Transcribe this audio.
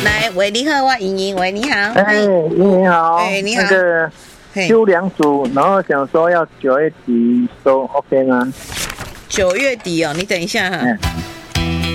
来，喂，你好，我莹莹，喂，你好。 哎，你好。 哎，你好。 那个修2组，然后想说要9月底收 OK 吗？ 9月底哦，你等一下哈。